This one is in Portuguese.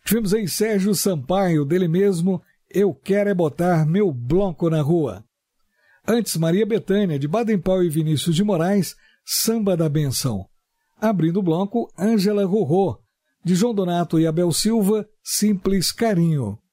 Tivemos aí Sérgio Sampaio, dele mesmo, Eu Quero É Botar Meu Bloco na Rua. Antes, Maria Bethânia, de Baden Powell e Vinícius de Moraes, Samba da Benção. Abrindo o bloco, Ângela Rorô, de João Donato e Abel Silva, Simples Carinho.